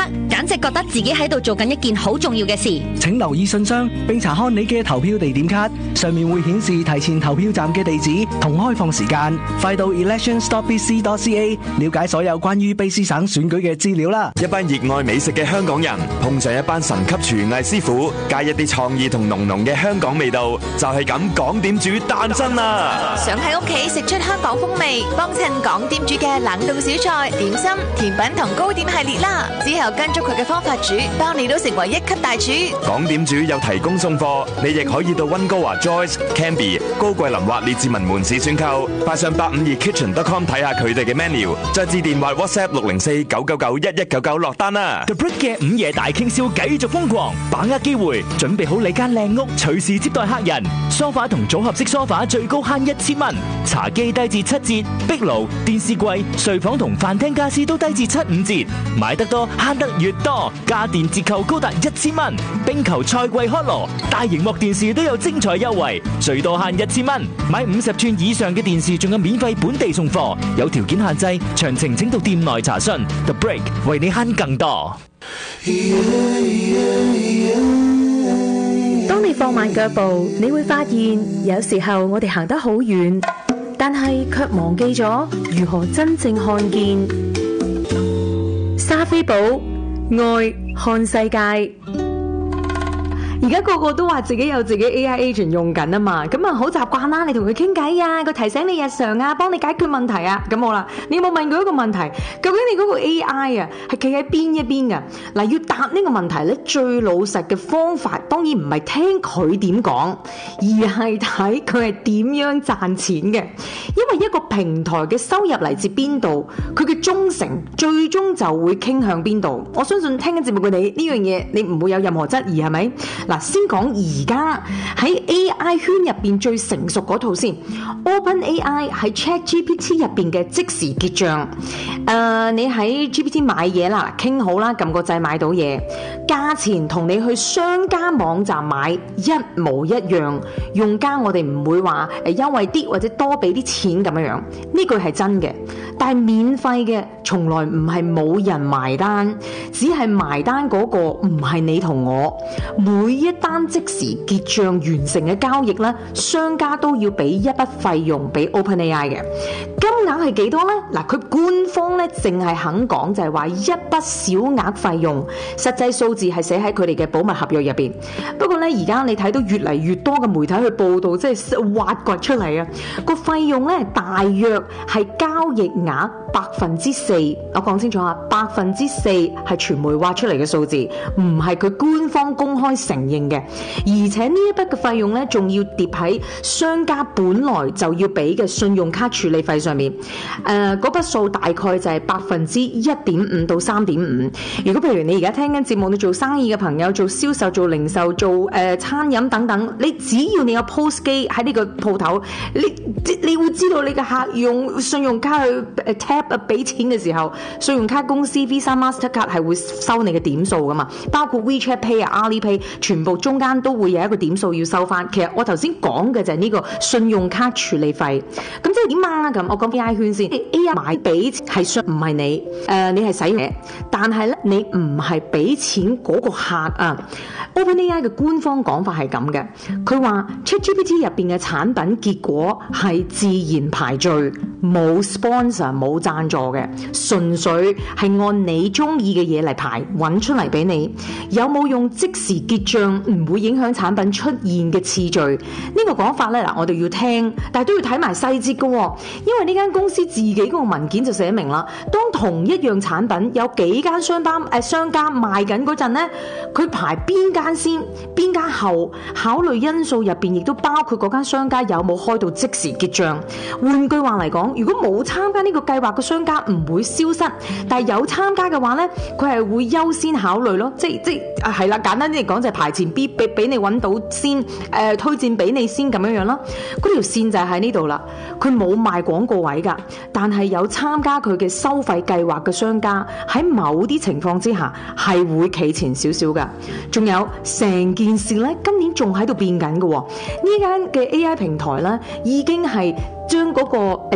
簡直覺得自己喺度做緊一件好重要嘅事。 請留意信箱並查看你嘅投票地點卡，上面會顯示提前投票站嘅地址同開放時間。快到 elections.bc.ca 了解所有關於卑詩省選舉嘅資料啦！ 一班熱愛美食嘅香港人碰上一班神級廚藝師傅，加一啲創意同濃濃嘅香港味道，就係咁港點煮誕生啦！ 想喺屋企食出香港風味，幫襯港點煮嘅冷凍小菜、點心、甜品同糕點系列啦。之後跟足佢嘅方法煮，幫你都成為一級大廚。 港點煮有提供送貨，你亦可以到溫哥華 Joyce、Canby、高桂林或列治文門市選購，快上852kitchen.com 睇下佢哋嘅 menu， 再致電話 WhatsApp 604-999-1199落單啦。 The Brick 嘅午夜大傾銷繼續瘋狂，把握機會，準備好你間靚屋，隨時接待客人。梳化同組合式梳化最高慳1000蚊，茶几低至7折，壁爐、電視櫃、睡房同飯廳家私都低至75折，買得多慳得越多，家電折扣高達1000蚊。冰球賽季開鑼，大螢幕電視都有精彩優惠，最多慳1000蚊。買50寸以上嘅電視仲有免費本地送貨，有條件限制，詳情請到店內查詢。The Break 為你慳更多。 當你放慢腳步，你會發現有時候我哋行得好遠，但係卻忘記咗如何真正看見。莎菲寶愛看世界。而家個個都話自己有自己 AI agent 用緊啊嘛，咁啊好習慣啦，你同佢傾偈啊，佢提醒你日常啊，幫你解決問題啊，咁好啦。你有冇問過一個問題？究竟你嗰個 AI 啊係企喺邊一邊噶？嗱，要答呢個問題咧，最老實嘅方法當然唔係聽佢點講，而係睇佢係點樣賺錢嘅。因為一個平台嘅收入嚟自邊度，佢嘅忠誠最終就會傾向邊度。我相信聽緊節目嘅你呢樣嘢，你唔會有任何質疑，係咪？嗱，先講而家喺 AI 圈入邊最成熟嗰套先 ，OpenAI 喺 ChatGPT 入邊嘅即時結賬。你喺 GPT 買嘢啦，傾好啦，撳個掣買到嘢，價錢同你去商家網站買一模一樣。用家我哋唔會話優惠啲或者多俾啲錢咁樣樣，呢句係真嘅。但係免費嘅從來唔係冇人埋單，只係埋單嗰個唔係你同我。每一單即時結賬完成嘅交易咧，商家都要俾一筆費用俾 OpenAI 嘅。金額係幾多呢？嗱，佢官方咧淨係肯講就係話一筆小額費用，實際數字係寫喺佢哋嘅保密合約入邊。不過咧，而家你睇到越嚟越多嘅媒體去報道，即係挖掘出嚟啊，個費用咧大約係交易額4%。我講清楚啊，4%係傳媒挖出嚟嘅數字，唔係佢官方公開承認嘅。而且呢一筆嘅費用咧，仲要疊喺商家本來就要俾嘅信用卡處理費上面。嗰筆數大概就係1.5%到3.5%。如果譬如你而家聽緊節目，你做生意嘅朋友，做銷售、做零售、做餐飲等等，你只要你有 POS 機喺呢個鋪頭，你會知道你嘅客用信用卡去tap 俾錢嘅時候，信用卡公司 Visa、Mastercard 係會收你嘅點數噶嘛，包括 WeChat Pay 啊、Alipay， 全部中間都會有一個點數要收翻。其實我頭先講嘅就係呢個信用卡處理費。咁即係點啊？咁我講 AI 圈先 ，AI 買俾係唔係你？你係使用，但係咧你唔係俾錢嗰個客啊。OpenAI 嘅官方講法係咁嘅，佢話 ChatGPT 入邊嘅產品結果係自然排序，冇 sponsor 冇贊助嘅，純粹係按你中意嘅嘢嚟排，揾出嚟俾你。有冇用即時結賬唔會影響產品出現嘅次序？呢個講法咧嗱，我哋要聽，但係都要睇埋細節嘅，因為呢間公司自己嗰個文件就寫明啦，當同一樣產品有幾間商家賣緊嗰陣咧，佢排邊間先，邊間後，考慮因素入邊亦都包括嗰間商家有冇開到即時結賬。換句話嚟講，如果冇參加呢個計劃嘅商家唔會消失，但係有參加嘅話咧，佢係會優先考慮咯，即係啦，簡單啲嚟講就係排前 B 俾你揾到先，推薦俾你先咁樣樣啦。嗰條線就係喺呢度啦，佢冇賣廣告位㗎，但係有參加佢嘅收費計劃嘅商家喺某啲情況之下係會企前少少㗎。仲有成件事咧，今年仲喺度變緊嘅喎，呢間嘅 AI 平台咧已經係將嗰個